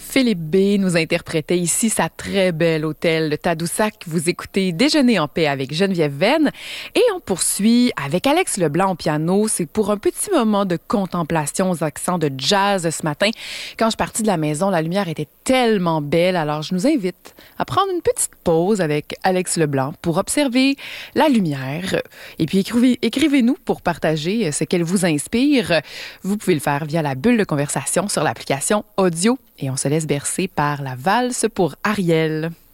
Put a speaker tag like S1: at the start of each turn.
S1: Philippe B. nous interprétait ici sa très belle hôtel, le Tadoussac. Vous écoutez Déjeuner en paix avec Geneviève Venn. Et on poursuit avec Alex Leblanc au piano. C'est pour un petit moment de contemplation aux accents de jazz ce matin. Quand je suis partie de la maison, la lumière était tellement belle. Alors, je nous invite à prendre une petite pause avec Alex Leblanc pour observer la lumière. Et puis, écrivez-nous pour partager ce qu'elle vous inspire. Vous pouvez le faire via la bulle de conversation sur l'application audio. Et on se laisse bercer par la valse pour Ariel.